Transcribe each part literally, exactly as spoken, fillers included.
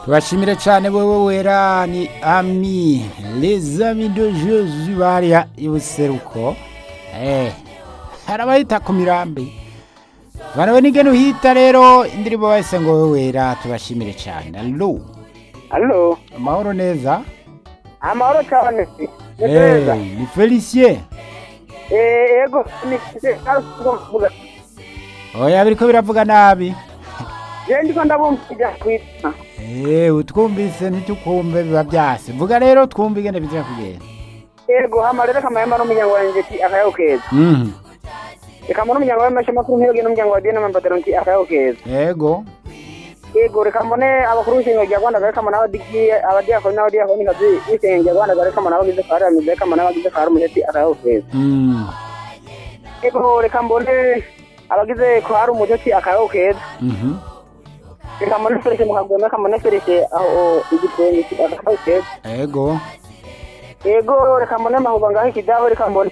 tubashimire cyane wewe wera ni ami les amis de Jésus bariya ibuseruko eh harabayita ku mirambi banawe nigeno hita rero indirimbo bahise ngo wewe wera tubashimire cyane. Allo Allo amahoro neza. Amahoro cyane eh ni Felicien eh ego ni kuvuga oya biriko biravuga nabi je ndiko ndabumvira kwita eh utwumvise ntitukumve biba byase vuga rero twumve igene bizira kugenda ego hamarere kamayamba no munyango wanje ti akayokeza mhm reka mbone umuryango w'amashyi makuru nk'iyo n'umuryango wa Diana Mambateronki akayokeza ego ego reka mbone abakuru b'ishinga rya Rwanda reka mbone abadigi abadiyakoni n'abadiyakoni kazi b'ishinga rya Rwanda reka mbone abagize kare amize reka mbone abagize kare umureti akayokeza mhm ego reka mbone abagize kare umureti akayokeza mhm reka mbone Felix Muhagwe reka mbone Felix aho igitenge akayokeza ego ego reka mbone mahuba ngaho ikidaho reka mbone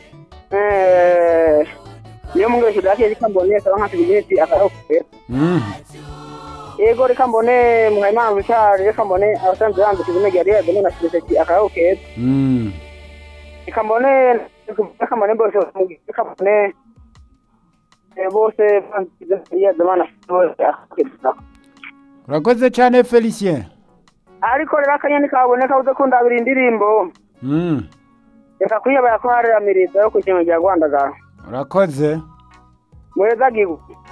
eh niyo mungwe kidake reka mbone sawa nka tibigeti akayokeza mhm ego reka mbone muhayimana Richard reka mbone abasanzwe banze kizime gari ya demo na Felix akayokeza mhm reka mbone reka mbone bose reka mbone bose banze ya demo na akayokeza. urakoze cyane Felicien Ariko rero akanyani kaboneka udakunda abiri indirimbo mhm reka kwiyaba yakoharira miriza yo kukinga rya Rwanda ga urakoze mweza gigu